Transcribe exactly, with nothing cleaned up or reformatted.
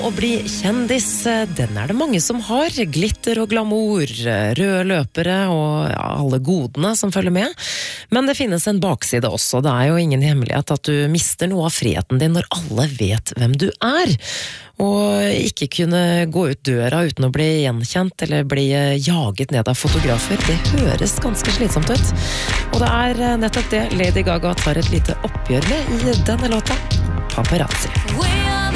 Å bli kjendis, den er det mange som har. Glitter og glamour, røde løpere og ja, alle godene som følger med. Men det finnes en bakside også. Det er jo ingen hemmelighet at du mister noe av friheten din når alle vet hvem du er. Og ikke kunne gå ut døra uten å bli gjenkjent eller bli jaget ned av fotografer, det høres ganske slitsomt ut. Og det er nettopp det Lady Gaga tar et lite oppgjør med i denne låta, Paparazzi.